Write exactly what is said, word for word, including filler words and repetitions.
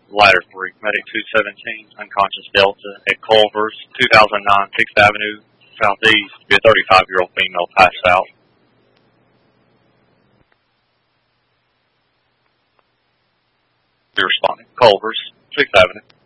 Ladder three, Medic two seventeen, unconscious Delta at Culver's, two thousand nine sixth Avenue, Southeast. Be a thirty-five-year-old female passed out. Be responding. Culver's, sixth Avenue.